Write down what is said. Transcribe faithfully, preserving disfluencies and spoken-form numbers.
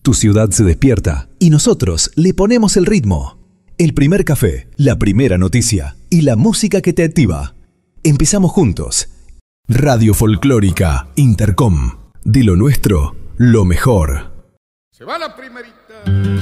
Tu ciudad se despierta y nosotros le ponemos el ritmo. El primer café, la primera noticia y la música que te activa. Empezamos juntos. Radio Folclórica Intercom. De lo nuestro, lo mejor. Se va la primerita.